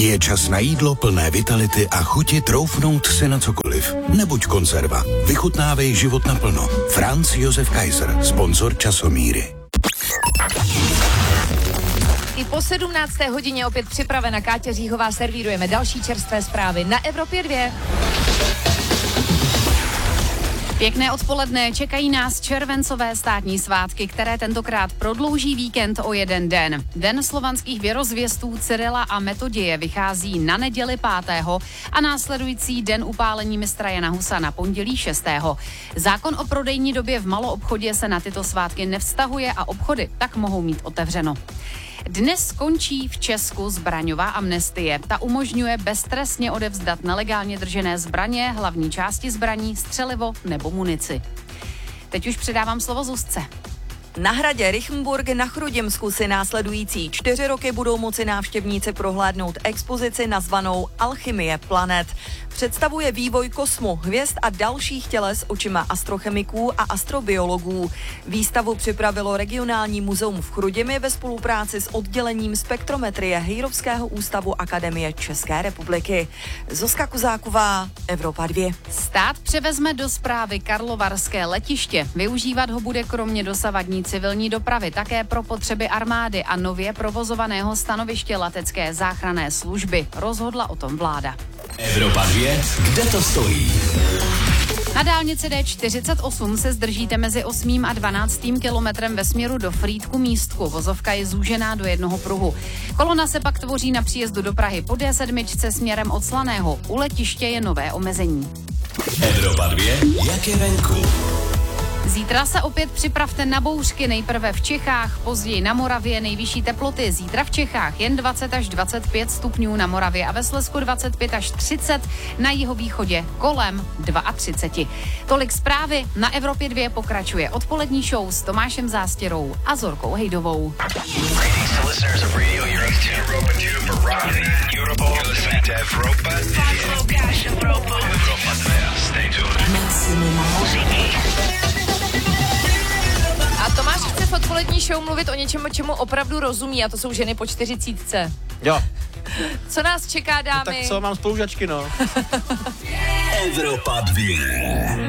Je čas na jídlo plné vitality a chuti troufnout si na cokoliv. Nebuď konzerva. Vychutnávej život naplno. Franz Josef Kaiser, sponzor Časomíry. I po 17. hodině opět připravena Káťa Říhová, servírujeme další čerstvé zprávy na Evropě 2. Pěkné odpoledne, čekají nás červencové státní svátky, které tentokrát prodlouží víkend o jeden den. Den slovanských věrozvěstů Cyrila a Metoděje vychází na neděli 5. a následující den upálení mistra Jana Husa na pondělí 6. Zákon o prodejní době v maloobchodě se na tyto svátky nevztahuje a obchody tak mohou mít otevřeno. Dnes skončí v Česku zbraňová amnestie. Ta umožňuje beztrestně odevzdat nelegálně držené zbraně, hlavní části zbraní, střelivo nebo munici. Teď už předávám slovo Zuzce. Na hradě Rychenburg na Chrudimsku si následující 4 roky budou moci návštěvníci prohlédnout expozici nazvanou Alchymie planet. Představuje vývoj kosmu, hvězd a dalších těles očima astrochemiků a astrobiologů. Výstavu připravilo regionální muzeum v Chrudimi ve spolupráci s oddělením spektrometrie Hejrovského ústavu Akademie České republiky. Zuzka Kuzáková, Evropa 2. Stát převezme do správy karlovarské letiště. Využívat ho bude kromě dosavadní civilní dopravy také pro potřeby armády a nově provozovaného stanoviště letecké záchranné služby. Rozhodla o tom vláda. Evropa 2, kde to stojí? Na dálnici D48 se zdržíte mezi 8. a 12. kilometrem ve směru do Frýdku-Místku. Vozovka je zúžená do jednoho pruhu. Kolona se pak tvoří na příjezdu do Prahy po D7 směrem od Slaného. U letiště je nové omezení. Evropa 2, jak je venku? Zítra se opět připravte na bouřky, nejprve v Čechách, později na Moravě, nejvyšší teploty. Zítra v Čechách jen 20 až 25 stupňů, na Moravě a ve Slezsku 25 až 30, na jihovýchodě kolem 32. Tolik zprávy, na Evropě 2 pokračuje odpolední show s Tomášem Zástěrou a Zorkou Hejdovou. A Tomáš chce v odpolední show mluvit o něčem, čemu opravdu rozumí, a to jsou ženy po 40. Jo. Co nás čeká, dámy? No, tak co, mám spolužačky, no. Evropa 2.